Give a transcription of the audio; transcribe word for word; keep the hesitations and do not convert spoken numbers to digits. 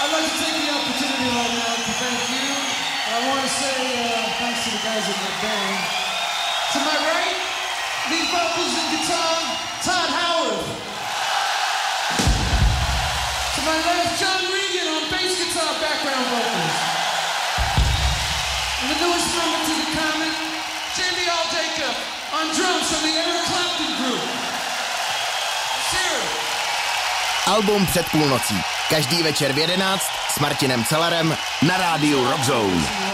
I'd like to take the opportunity right now to thank you. I want to say uh, thanks to the guys in the band. To my right, lead vocals and guitar, Todd Howard. To my left, John Regan on bass guitar, background vocals. And the newest member to the Common, Jamie Aldacre on drums from the Eric Clapton Group. Sarah. Album před půlnocí. Každý večer v jedenáct s Martinem Cellerem na rádiu Rock Zone.